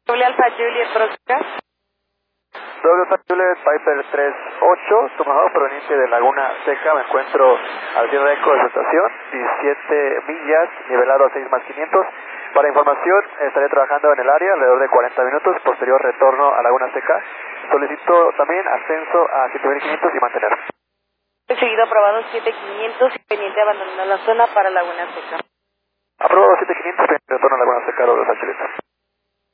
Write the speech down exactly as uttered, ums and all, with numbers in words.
Doble Alfa Juliet Brosca. Doble Alfa Juliet Piper tres ocho, tomado proveniente de Laguna Seca. Me encuentro al cierre de eco de su estación, diecisiete millas, nivelado a seis más quinientos. Para información, estaré trabajando en el área alrededor de cuarenta minutos, posterior retorno a Laguna Seca. Solicito también ascenso a siete mil quinientos y mantener. Seguido aprobado siete mil quinientos, pendiente abandonando la zona para Laguna Seca. Aprobado siete mil quinientos, retorno a Laguna Seca, doble Alfa Juliet.